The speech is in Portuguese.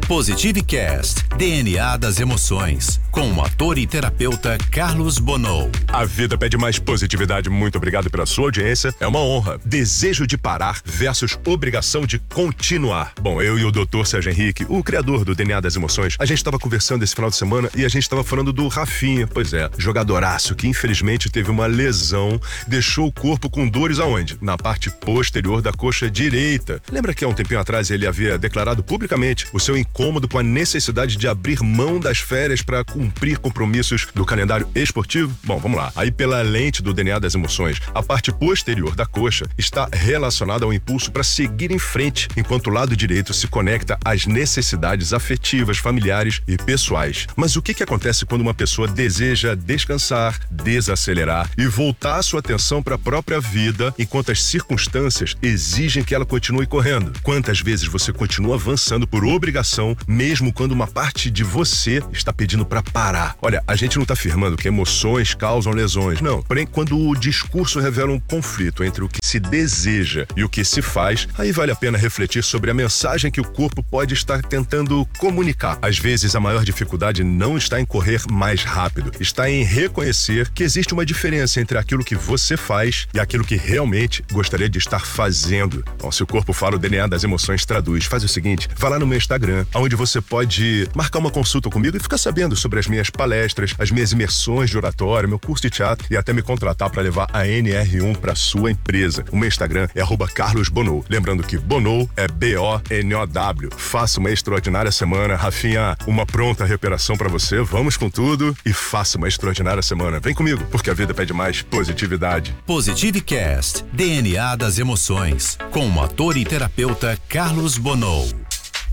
Positive Cast, DNA das emoções, com o ator e terapeuta Carlos Bonow. A vida pede mais positividade. Muito obrigado pela sua audiência. É uma honra. Desejo de parar versus obrigação de continuar. Bom, eu e o Dr. Sérgio Henrique, o criador do DNA das emoções, a gente estava conversando esse final de semana e a gente estava falando do Rafinha. Pois é, jogadoraço que infelizmente teve uma lesão, deixou o corpo com dores aonde? Na parte posterior da coxa direita. Lembra que há um tempinho atrás ele havia declarado publicamente o seu incômodo com a necessidade de abrir mão das férias para cumprir compromissos do calendário esportivo? Bom, vamos lá. Aí pela lente do DNA das emoções, a parte posterior da coxa está relacionada ao impulso para seguir em frente, enquanto o lado direito se conecta às necessidades afetivas, familiares e pessoais. Mas o que acontece quando uma pessoa deseja descansar, desacelerar e voltar a sua atenção para a própria vida, enquanto as circunstâncias exigem que ela continue correndo? Quantas vezes você continua avançando por obrigação, mesmo quando uma parte de você está pedindo para parar? Olha, a gente não está afirmando que emoções causam lesões, não. Porém, quando o discurso revela um conflito entre o que se deseja e o que se faz, aí vale a pena refletir sobre a mensagem que o corpo pode estar tentando comunicar. Às vezes, a maior dificuldade não está em correr mais rápido, está em reconhecer que existe uma diferença entre aquilo que você faz e aquilo que realmente gostaria de estar fazendo. Bom, se o corpo fala, o DNA das emoções traduz. Faz o seguinte, vá lá no meu Instagram, onde você pode marcar uma consulta comigo e ficar sabendo sobre as minhas palestras, as minhas imersões de oratório, meu curso de teatro e até me contratar para levar a NR1 para sua empresa. O meu Instagram é @carlosbonow. Lembrando que Bonow é B-O-N-O-W. Faça uma extraordinária semana. Rafinha, uma pronta recuperação para você. Vamos com tudo e faça uma extraordinária semana. Vem comigo, porque a vida pede mais positividade. Positive Cast, DNA das emoções, com o ator e terapeuta Carlos Bonow.